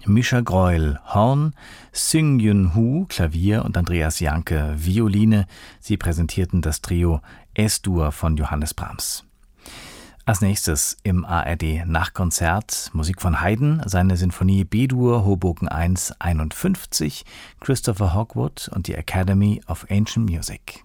Mischa Greuel, Horn, Seung-Yun Hu, Klavier und Andreas Janke, Violine. Sie präsentierten das Trio Es-Dur von Johannes Brahms. Als nächstes im ARD-Nachkonzert Musik von Haydn, seine Sinfonie B-Dur, Hoboken 1, 51, Christopher Hogwood und die Academy of Ancient Music.